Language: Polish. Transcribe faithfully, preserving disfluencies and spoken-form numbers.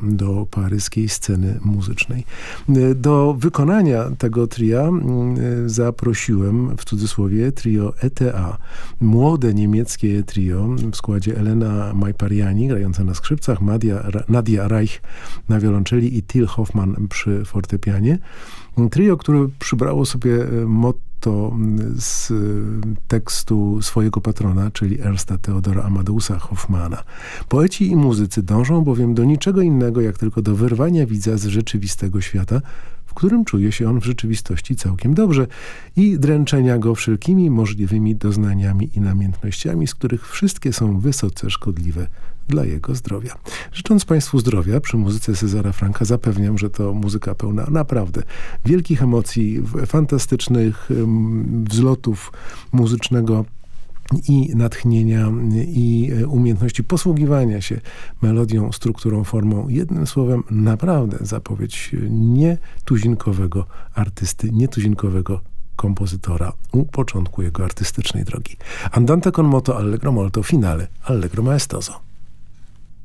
do paryskiej sceny muzycznej. Do wykonania tego tria zaprosiłem w cudzysłowie trio E T A. Młode niemieckie trio w składzie Elena Majpariani, grająca na skrzypcach, Nadia, Nadia Reich na wiolonczeli i Till Hoffmann przy fortepianie. Trio, które przybrało sobie motto z tekstu swojego patrona, czyli Ernsta Theodora Amadeusa Hoffmana. Poeci i muzycy dążą bowiem do niczego innego, jak tylko do wyrwania widza z rzeczywistego świata, w którym czuje się on w rzeczywistości całkiem dobrze i dręczenia go wszelkimi możliwymi doznaniami i namiętnościami, z których wszystkie są wysoce szkodliwe dla jego zdrowia. Życząc Państwu zdrowia przy muzyce Cezara Franka, zapewniam, że to muzyka pełna naprawdę wielkich emocji, fantastycznych wzlotów muzycznego i natchnienia, i umiejętności posługiwania się melodią, strukturą, formą. Jednym słowem, naprawdę zapowiedź nietuzinkowego artysty, nietuzinkowego kompozytora u początku jego artystycznej drogi. Andante con moto allegro molto, finale allegro maestoso.